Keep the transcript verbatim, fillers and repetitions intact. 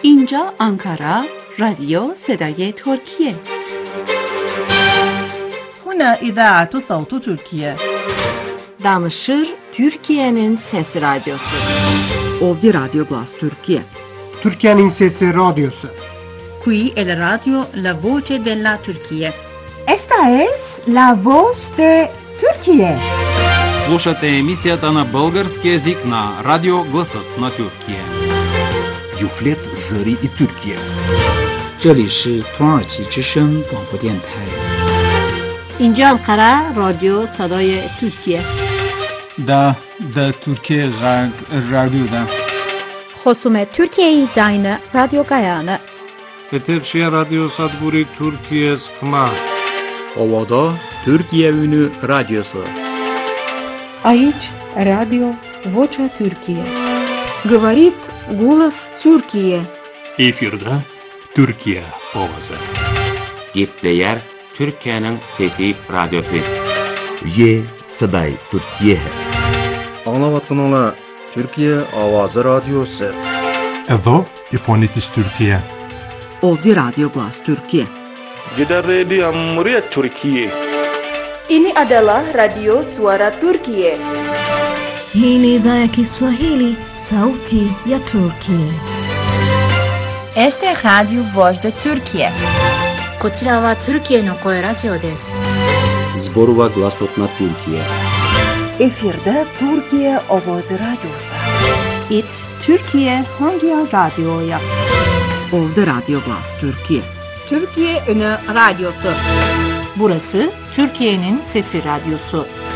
اینجا آنکارا رادیو صدای ترکیه. هنا إذاعة صوت تركيا. Danışır Türkiye'nin Sesi Radyosu. Ovdje Radio Glas Türkiye. Türkiye'nin Sesi Radyosu. Qui è la radio La Voce della Turchia. Esta es la voz de Turquía. Слушате емисията на български език на Радио Гласът на Türkiye. Юфлет Зари и Türkiye. 这里是土耳其之声广播电台。 اینجا Ankara رادیو صدای ترکیه. Da da Türkiye radyoda. خصوم ترکیه زاین رادیو گایانه. Eterşehir Radyo Sadburi Türkiye Sıkma. Ovada Türkiye Ünü Radyosu. Aici Radio Vocea Türkiye. Говорит голос Türkiye. Efirde Türkiye Ovası. Gepleyer Türkiye'nin Fethi Radyosu. Ye Saday Türkiye. Anlavatkanlar Türkiye Avazı Radyosu. Evo İfonitis Türkiye. Ovdje Radio Glas Türkiye. Gider Radio Cumhuriyet Türkiye. Ini adalah Radio Suara Turkiye. Hii ni idhaa ya Kiswahili, Sauti ya Turkiye. Este es Radio Voz de Turkiye. こちらはトルキエの声ラジオです。 Zborova Glasotna Türkiye. Efirde Türkiye Ovozi Radyosu. It Türkiye Hangi Radyo'ya? Ovdje Radio Glas Türkiye. Türkiye Ünü Radyosu. Burası Türkiye'nin Sesi Radyosu.